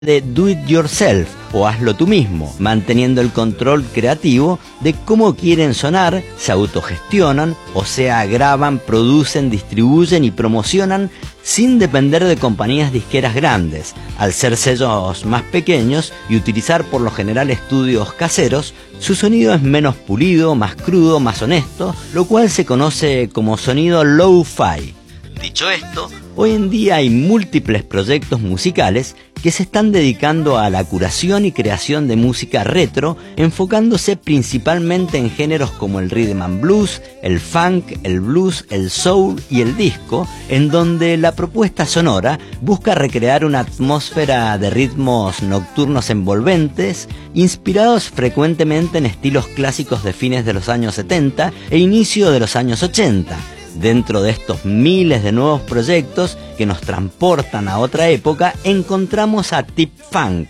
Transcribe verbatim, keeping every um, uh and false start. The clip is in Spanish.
de do it yourself o hazlo tú mismo, manteniendo el control creativo de cómo quieren sonar, se autogestionan, o sea, graban, producen, distribuyen y promocionan sin depender de compañías disqueras grandes. Al ser sellos más pequeños y utilizar por lo general estudios caseros, su sonido es menos pulido, más crudo, más honesto, lo cual se conoce como sonido lo-fi. Dicho esto, hoy en día hay múltiples proyectos musicales que se están dedicando a la curación y creación de música retro, enfocándose principalmente en géneros como el rhythm and blues, el funk, el blues, el soul y el disco, en donde la propuesta sonora busca recrear una atmósfera de ritmos nocturnos envolventes, inspirados frecuentemente en estilos clásicos de fines de los años setenta e inicio de los años ochenta. Dentro de estos miles de nuevos proyectos que nos transportan a otra época, encontramos a Tip Funk,